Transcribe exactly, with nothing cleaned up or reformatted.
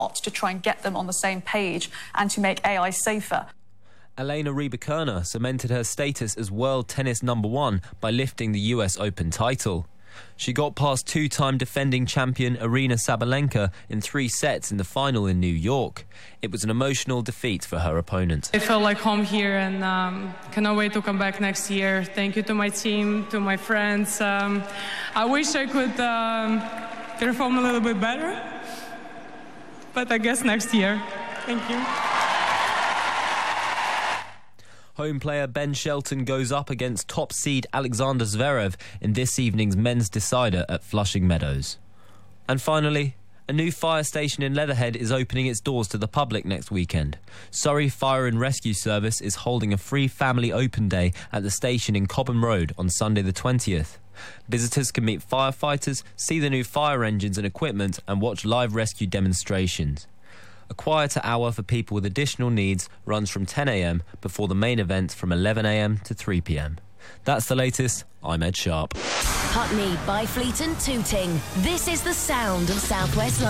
to try and get them on the same page and to make A I safer. Elena Rybakina cemented her status as world tennis number one by lifting the U S Open title. She got past two-time defending champion Aryna Sabalenka in three sets in the final in New York. It was an emotional defeat for her opponent. I felt like home here and um, cannot wait to come back next year. Thank you to my team, to my friends. Um, I wish I could um, perform a little bit better, but I guess next year. Thank you. Home player Ben Shelton goes up against top seed Alexander Zverev in this evening's men's decider at Flushing Meadows. And finally, a new fire station in Leatherhead is opening its doors to the public next weekend. Surrey Fire and Rescue Service is holding a free family open day at the station in Cobham Road on Sunday the twentieth. Visitors can meet firefighters, see the new fire engines and equipment and watch live rescue demonstrations. A quieter hour for people with additional needs runs from ten a m before the main event from eleven a m to three p m. That's the latest. I'm Ed Sharp. Putney, Byfleet and Tooting. This is the sound of South West London.